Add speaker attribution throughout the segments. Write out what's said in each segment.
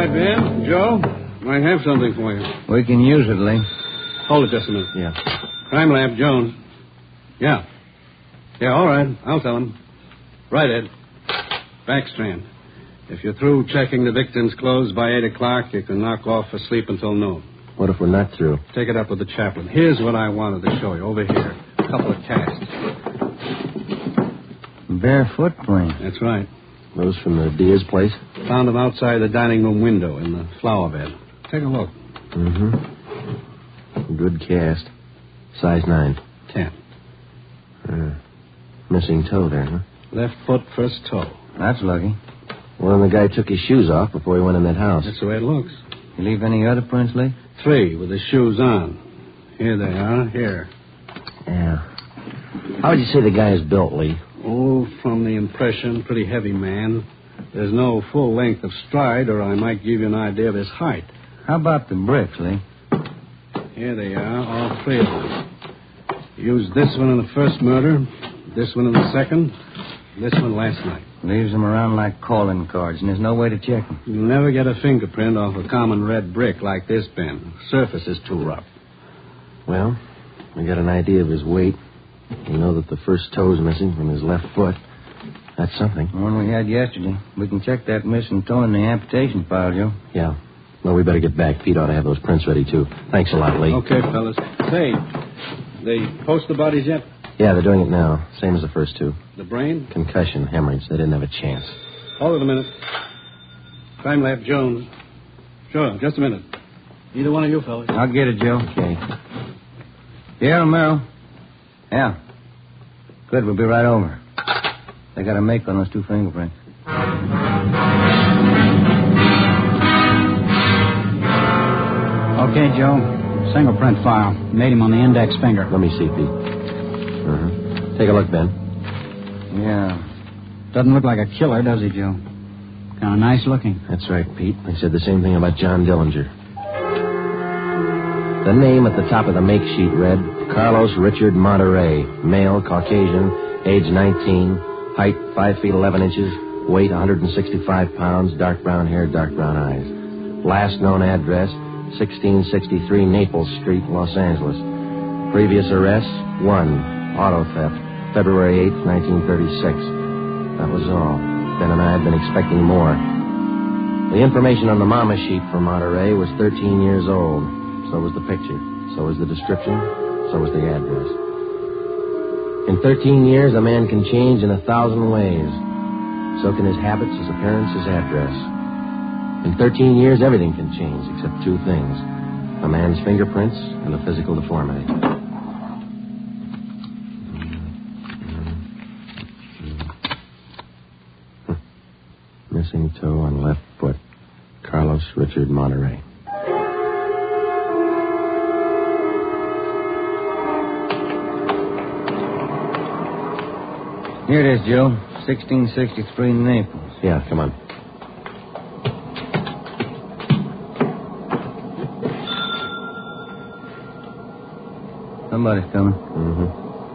Speaker 1: right, Ben. Joe, I have something for you.
Speaker 2: We can use it, Lee.
Speaker 1: Hold it just a minute.
Speaker 2: Yeah.
Speaker 1: Crime Lab, Jones. Yeah. Yeah, all right. I'll tell him. Right, Ed. Backstrand. If you're through checking the victim's clothes by 8 o'clock, you can knock off for sleep until noon.
Speaker 3: What if we're not through?
Speaker 1: Take it up with the chaplain. Here's what I wanted to show you. Over here. A couple of casts.
Speaker 2: Bare footprint.
Speaker 1: That's right.
Speaker 3: Those from the Diaz place?
Speaker 1: Found them outside the dining room window in the flower bed. Take a look.
Speaker 3: Mm-hmm. Good cast. Size 9.
Speaker 1: 10.
Speaker 3: Missing toe there, huh?
Speaker 1: Left foot, first toe.
Speaker 2: That's lucky.
Speaker 3: Well, then the guy took his shoes off before he went in that house.
Speaker 1: That's the way it looks.
Speaker 2: You leave any other prints, Lee?
Speaker 1: 3 with the shoes on. Here they are. Here.
Speaker 3: Yeah. How would you say the guy is built, Lee?
Speaker 1: Oh, from the impression, pretty heavy man. There's no full length of stride, or I might give you an idea of his height.
Speaker 2: How about the bricks, Lee?
Speaker 1: Here they are, all 3 of them. Used this one in the first murder, this one in the second, this one last night.
Speaker 2: Leaves them around like calling cards, and there's no way to check them.
Speaker 1: You'll never get a fingerprint off a common red brick like this, Ben. The surface is too rough.
Speaker 3: Well, we got an idea of his weight. We know that the first toe's missing from his left foot. That's something.
Speaker 2: The one we had yesterday. We can check that missing toe in the amputation file, Joe.
Speaker 3: Yeah. Well, we better get back. Pete ought to have those prints ready, too. Thanks a lot, Lee.
Speaker 1: Okay, fellas. Say, they post the bodies yet?
Speaker 3: Yeah, they're doing it now. Same as the first 2.
Speaker 1: The brain?
Speaker 3: Concussion, hemorrhage. They didn't have a chance.
Speaker 1: Hold it a minute. Crime Lab, Jones. Sure, just a minute. Either one of you fellas.
Speaker 2: I'll get it, Joe.
Speaker 3: Okay.
Speaker 2: Yeah, Romero. Yeah. Good, we'll be right over. They got a make on those 2 fingerprints.
Speaker 4: Okay, Joe. Single print file. Made him on the index finger.
Speaker 3: Let me see, Pete. Take a look, Ben.
Speaker 4: Yeah. Doesn't look like a killer, does he, Joe? Kind of nice looking.
Speaker 3: That's right, Pete. They said the same thing about John Dillinger. The name at the top of the make sheet read, Carlos Richard Monterey, male, Caucasian, age 19, height 5 feet 11 inches, weight 165 pounds, dark brown hair, dark brown eyes. Last known address, 1663 Naples Street, Los Angeles. Previous arrests, 1, auto theft, February 8, 1936. That was all. Ben and I had been expecting more. The information on the mama sheet for Monterey was 13 years old. So was the picture. So was the description. So was the address. In 13 years, a man can change in 1,000 ways. So can his habits, his appearance, his address. In 13 years, everything can change except 2 things. A man's fingerprints and a physical deformity. Missing toe on left foot. Carlos Richard Monterey.
Speaker 2: Here it is, Joe. 1663 Naples.
Speaker 3: Yeah, come on.
Speaker 2: Somebody's coming.
Speaker 3: Mm-hmm.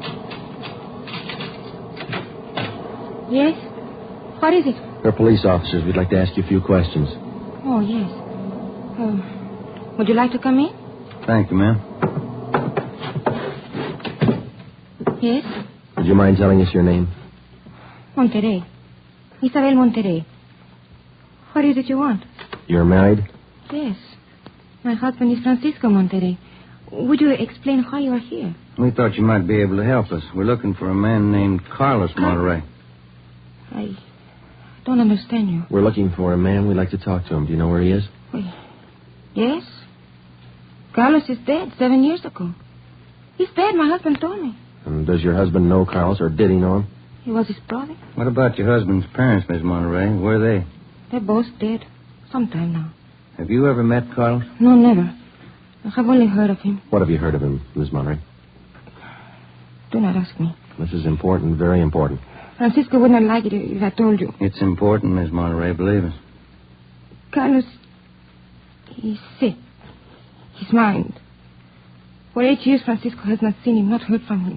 Speaker 5: Yes? What is it?
Speaker 3: We're police officers. We'd like to ask you a few questions.
Speaker 5: Oh, yes. Would you like to come in?
Speaker 2: Thank you, ma'am.
Speaker 5: Yes?
Speaker 3: Would you mind telling us your name?
Speaker 5: Monterey. Isabel Monterey. What is it you want?
Speaker 3: You're married?
Speaker 5: Yes. My husband is Francisco Monterey. Would you explain why you are here?
Speaker 2: We thought you might be able to help us. We're looking for a man named Carlos Monterey.
Speaker 5: I don't understand you.
Speaker 3: We're looking for a man. We'd like to talk to him. Do you know where he is?
Speaker 5: Yes. Carlos is dead 7 years ago. He's dead, my husband told me.
Speaker 3: And does your husband know Carlos, or did he know him?
Speaker 5: He was his brother.
Speaker 2: What about your husband's parents, Miss Monterey? Where are they?
Speaker 5: They're both dead. Sometime now.
Speaker 2: Have you ever met Carlos?
Speaker 5: No, never. I have only heard of him.
Speaker 3: What have you heard of him, Miss Monterey?
Speaker 5: Do not ask me.
Speaker 3: This is important, very important.
Speaker 5: Francisco wouldn't like it if I told you.
Speaker 2: It's important, Miss Monterey, believe us.
Speaker 5: Carlos, he's sick. He's mind. For 8 years, Francisco has not seen him, not heard from him.